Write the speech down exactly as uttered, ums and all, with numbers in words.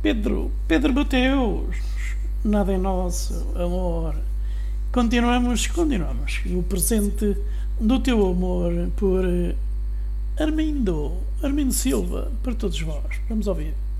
Pedro, Pedro Mateus, nada é nosso, amor. Continuamos, continuamos. O presente do teu amor por Armindo, Armindo Silva, para todos vós. Vamos ouvir.